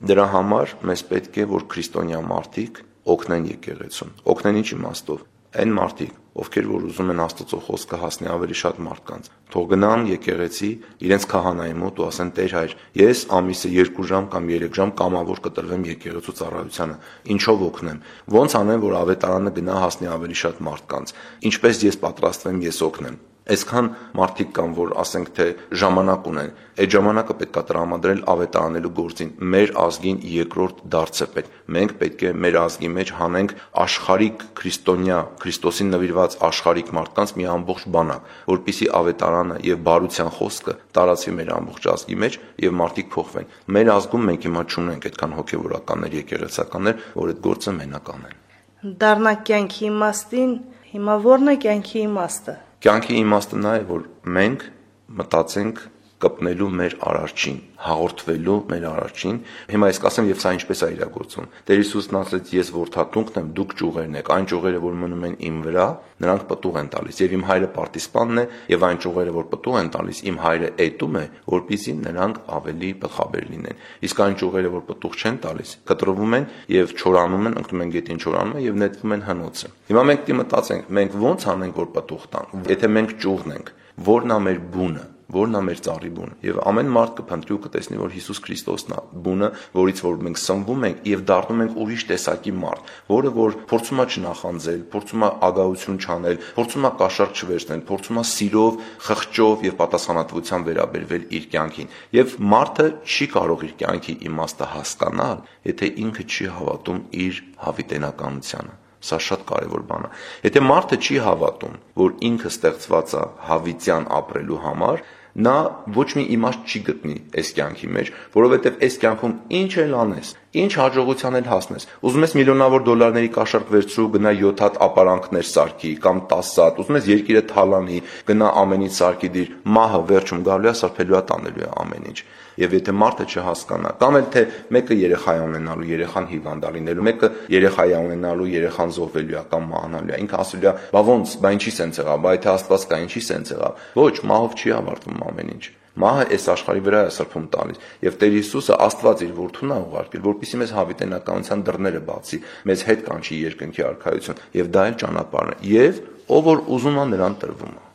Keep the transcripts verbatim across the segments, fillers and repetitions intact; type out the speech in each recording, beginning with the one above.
Դրա համար մեզ պետք է, որ քրիստոնյա մարդիկ օգնեն եկեղեցուն, օգնեն ինչ իմաստով, այն մարդիկ, ովքեր որ ուզում են Աստծո խոսքը հասնի ավելի շատ մարդկանց, թող գնան եկեղեցի իրենց քահանայի մոտ ու ասեն՝ Տեր հայր, ես ամիսը երկու ժամ կամ երեք ժամ կամավոր կտրվեմ եկեղեցու ծառայությանը, ինչով օգնեմ, ոնց անեմ, որ ավետարանը գնա հասնի ավելի շատ մարդկանց, ինչպես ես պատրաստվեմ ես օգնեմ։ Այսքան մարդիկ կան, որ ասենք թե ժամանակ ունեն, այդ ժամանակը պետք է տրամադրել ավետարանելու գործին, մեր ազգին երկրորդ դարձը պետք, մենք պետք է մեր ազգի մեջ հանենք աշխարհիկ քրիստոնյա, Քրիստոսին նվիրված աշխարհիկ մարդկանց մի ամբողջ բանակ, որպեսզի ավետարանը եւ բարության խոսքը տարածվի մեր ամբողջ ազգի մեջ եւ մարդիկ փոխվեն։ Մեր ազգում մենք հիմա չունենք այդքան հոգեվորականներ, եկեղեցականներ, որ այդ գործը մենակ անեն։ Դառնա կյանքի իմաստին, հիմա ո՞րն է կյանքի իմաստը։ Կյանքի իմաստը նա է, որ մենք մտածենք կպնելու մեր արարչին, հաղորդվելու մեր արարչին։ Հիմա ես կասեմ, եւ սա ինչպես է իրագործվում։ Տեր Հիսուսն ասաց, ես որդատունքն եմ, դուք ճյուղերն եք, այն ճյուղերը, որ մնում են իմ վրա, նրանք պտուղ են տալիս, եւ իմ հայրը պարտիսպանն է, եւ այն ճյուղերը, որ պտուղ են տալիս, իմ հայրը էտում է, որպեսզի նրանք ավելի պտղաբեր լինեն։ Իսկ այն ճյուղերը, որ պտուղ չեն տալիս, կտրվում են եւ չորանում են, ընկնում են գետին, չորանում են եւ նետվում են հնոցը։ Հիմա մենք դի մտածենք, մենք ո՞նց անենք, որ պտուղ տան։ Եթե մենք ճյուղն ենք, որն է մեր բունը, որն է մեր ծառի բունը, եւ ամեն մարդ կփնտրի ու կտեսնի, որ Հիսուս Քրիստոսն է բունը, որից որ մենք սնվում ենք եւ դառնում ենք ուրիշ տեսակի մարդ, որը որ փորձում է չնախանձել, փորձում է ագահություն չանել, փորձում է կաշառք չվերցնել, փորձում է սիրով, խղճով եւ պատասխանատվությամբ վերաբերվել իր կյանքին։ Եվ մարդը չի կարող իր կյանքի իմաստը հասկանալ, եթե ինքը չի հավատում իր հավիտենականությանը։ Սա շատ կարևոր բան է։ Եթե մարդը չի հավատում, որ ինքը ստեղծված է հավիտյան ապրելու համար, նա ոչ մի իմաստ չի գտնի այս կյանքի մեջ, որովհետև այս կյանքում ինչ էլ անես, ինչ հաջողության էլ հասնես, ուզում ես միլիոնավոր դոլարների կաշառք վերցրու, գնա յոթ հատ ապարանքներ սարքի կամ տասը հատ, ուզում ես երկիրը թալանի, գնա ամենից սարքի դիր, մահը վերջում գալու է, սարփելու է, տանելու է ամեն ինչ։ Եվ եթե մարդը չհասկանա, կամ էլ թե մեկը երեխա ունենալու, երեխան հիվանդ լինելու, մեկը երեխա ունենալու, երեխան զոհվելու է կամ մահանալու է, ինքը ասելու է, բա ոնց, բա ինչի սենց եղավ, բա եթե Աստված կա, ինչի սենց եղավ։ Ոչ, մահով չի ավարտվում ամեն ինչ։ Մահը այս աշխարհի վրա է սրբում տալիս, եւ Տեր Հիսուսը Աստված իր որդուն է ուղարկել, որպեսզի մեզ հավիտենականության դռները բացի, մեզ հետ կանչի երկնքի արքայություն, եւ դա էլ ճանապարհն է, եւ ով որ ուզում է նրան տրվում է։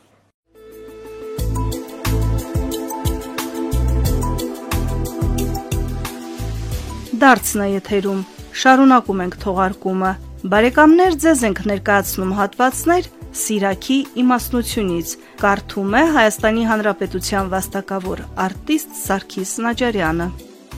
Դարձն է եթերում, շարունակում ենք թողարկումը։ Բարեկամներ, ձեզ ենք ներկայացնում հատվածներ Սիրակի իմաստնությունից։ Կարդում է Հայաստանի Հանրապետության վաստակավոր արտիստ Սարգիս Նաջարյանը։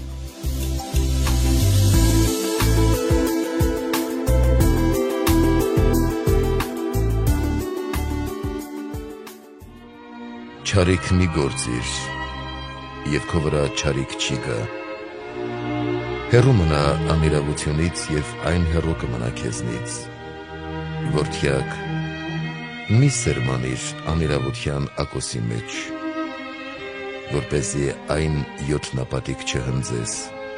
Չարիք մի գործիր, եւ քո վրա չարիք չի գա։ Հեռու մնա անիրավությունից եւ այն հեռու կմնա քեզնից։ Որդյակ, մի սերմանիր անիրավության ակոսի մեջ, որպեսզի այն յոթնապատիկ չհնձես։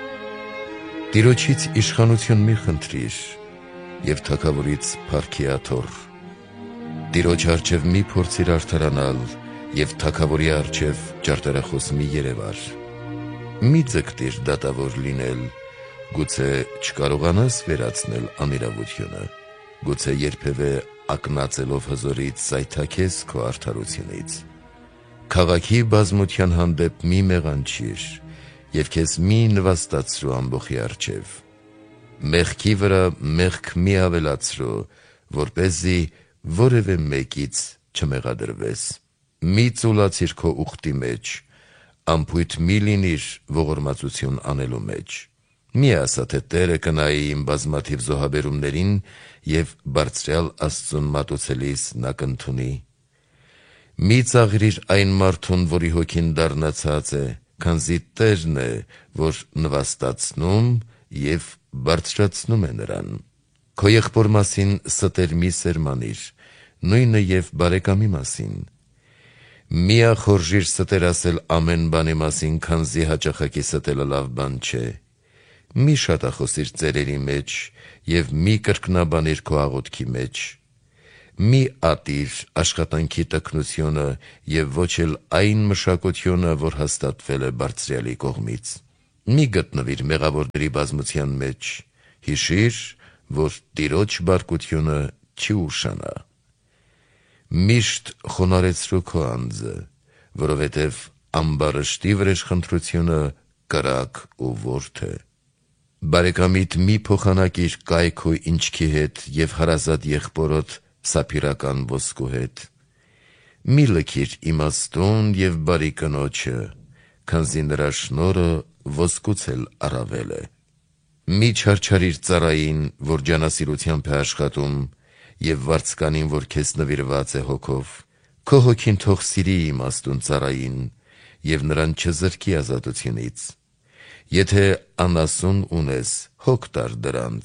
Տիրոջից իշխանություն մի խնդրիր եւ թագավորից փառքի աթոռ։ Տիրոջ առջև մի փորձիր արդարանալ եւ թագավորի առջև ջարդարախոս մի երևար։ Մի ձգտիր դատավոր լինել, գուցե չկարողանաս վերացնել անիրավությունը, գուցե երբևէ ակնածելով հզորից զայթաքես քո արդարությունից։ Քաղաքի բազմության հանդեպ մի մեղանչիր եւ քեզ մի նվաստացրու ամբոխի առջև։ Մեղքի վրա մեղք մի ավելացրու, որպեսզի որևէ մեկից չմեղադրվես։ Մի ծուլացիր քո ուխտի մեջ, ամփույթ մի լինիր ողորմածություն անելու մեջ։ Մի ասա, թե Տերը կնայի իմ բազմաթիվ զոհաբերումներին եւ բարձրյալ Աստծուն մատուցելիս նա կընդունի։ Մի ծաղրիր այն մարդուն, որի հոգին դառնացած է, քանզի Տերն է, որ նվաստացնում եւ բարձրացնում է նրան։ Քո եղբոր մասին ստեր մի սերմանիր, նույնը եւ բարեկամի մասին։ Մի ախորժիր ստեր ասել ամեն բանի մասին, քանզի հաճախակի ստելը լավ բան չէ։ Մի շատախոսիր ծերերի մեջ եւ մի կրկնաբանիր քո աղոթքի մեջ։ Մի ատիր աշխատանքի տքնությունը եւ ոչ էլ այն մշակությունը, որ հաստատվել է բարձրյալի կողմից։ Մի գտնվիր մեղավորների բազմության մեջ, հիշիր, որ Տիրոջ բարկությունը չի ուշանա։ Միշտ խոնարեցրու քո անձը, որովհետև ամբարշտի վրեժխնդրությունը կրակ ու որդը։ Բարեկամիդ մի փոխանակիր կայք ու ինչքի հետ և հարազատ եղբորոդ սափիրական ոսկու հետ։ Մի լքիր իմաստուն և բարի կնոջը, քանզի նրա շնորհը ոսկուց էլ առավել է։ Մի չարչարիր ծառային, որ ջանասիրությամբ է աշխատում, և վարձկանին, որ քեզ նվիրված է հոգով։ Քո հոգին թող սիրի իմաստուն ծառային և նրան չզրկի ազատությունից։ Եթե անասուն ունես, հոգ տար դրանց,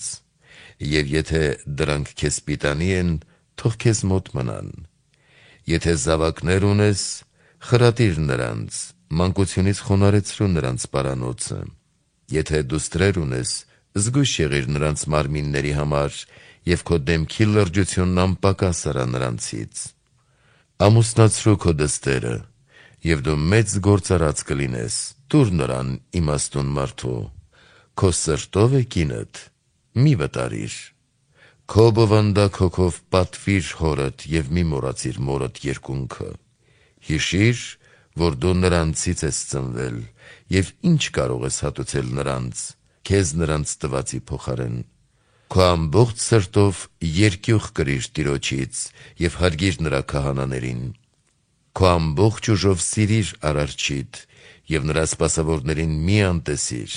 և եթե դրանք քեզ պիտանի են, թող քեզ մոտ մնան։ Եթե զավակներ ունես, խրատիր նրանց, մանկությունից խոնարեցրու նրանց պարանոցը։ Եթե դուստրեր ունես, զգույշ եղիր նրանց մարմինների համար և քո դեմքի լրջությունն անպակաս արա նրանցից։ Ամուսնացրու քո դստերը, և դու մեծ գործարած կլինես, տուր նրան իմաստուն մարդու։ Քո սրտով է կինդ, մի վտարիր։ Քո բովանդակ հոգով պատվիր հորդ և մի մոռացիր մորդ երկունքը։ Հիշիր, որ դու նրանցից ես ծնվել, և ինչ կարող ես հատուցել նրանց, քեզ նրանց տվածի փոխարեն։ Քո ամբողջ սրտով երկյուղ կրիր Տիրոջից և հարգիր նրա քահանաներին։ Քո ամբողջ ուժով սիրիր Արարչիդ և նրա սպասավորներին մի անտեսիր։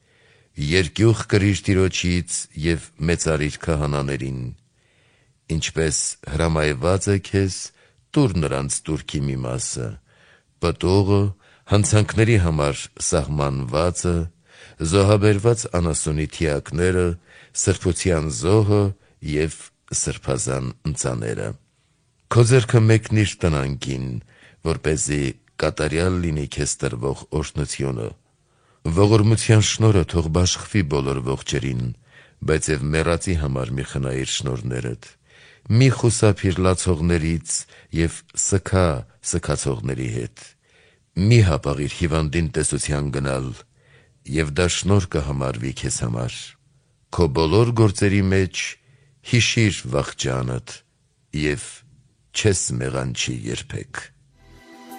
Երկյուղ կրիր Տիրոջից և մեծարիր քահանաներին։ Ինչպես հրամայված է քեզ, տուր նրանց տուրքի մի մասը, պտուղը, հանցանքների համար սահմանվածը, զոհաբերված անասունի թիակները, սրբության զոհը և սրբազան ընծաները։ Քո ձեռքը մեկնիր տնանկին, որպեսզի կատարյալ լինի քեզ տրվող օրհնությունը։ Ողորմության շնորհը թող բաշխվի բոլոր ողջերին, բայց և մեռածի համար մի խնայիր շնորհներդ։ Մի խուսափիր լացողներից և սգա սգացողների հետ։ Մի հապաղիր հիվանդին տեսության գնալ, և դա շնորհ կհամարվի քեզ համար։ Քո բոլոր գործերի մեջ հիշիր վախճանդ և չես մեղանչի երբեք։